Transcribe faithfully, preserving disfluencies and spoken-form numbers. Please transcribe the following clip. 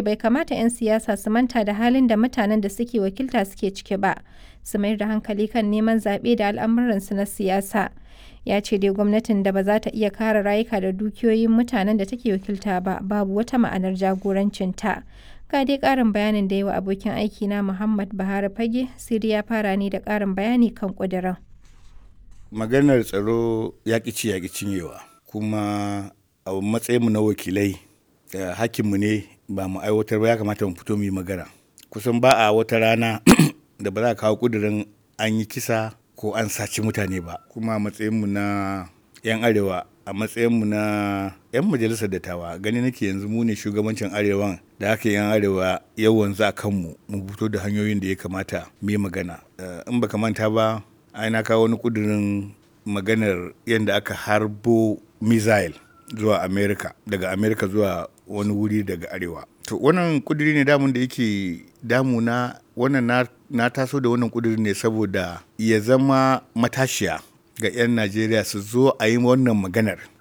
bai kamata 'yan siyasa su manta da halin da mutanen da suke wakilta suke ciki ba, su mayar da hankali kan neman zaɓe da al'amuransu na siyasa. Ya ce dai gwamnatin da ba za ta iya kare rayuka da dukiyoyin mutanen da take wakilta ba, babu wata ma'anar jagorancinta. Ga dai ƙarin bayanin da yi wa abokin aikina Muhammad Buhari Fage, Siri ya fara ne da ƙarin bayani kan ƙudurin. Maganar tsaro ya ƙi ci ya ƙi cinyewa, kuma a matsayinmu na wakilai da hakkinmu ne ba mu aiwatar ba, ya kamata mu fito mu yi magana. Kusan ba a wata rana da ba za a kawo ƙudurin an yi kisa ko an saci mutane ba, kuma a matsayinmu na 'yan arewa, a matsayinmu na 'yan majalisar dattawa, gani nake yanzu mu ne shugabancin arewan da haka 'yan arewa yawan za kanmu mu fito da hanyoyin da ya kamata mu yi magana. In ba ka manta ba, ai na kawo wani ƙudurin maganar yadda aka harbo missile zuwa Amerika, daga Amerika zuwa wani wuri daga arewa. To wannan ƙuduri ne damun da yake damuna. Wannan na, na taso da wannan ƙuduri ne saboda ya zama matashiya ga 'yan Najeriya su zo a yi wannan maganar.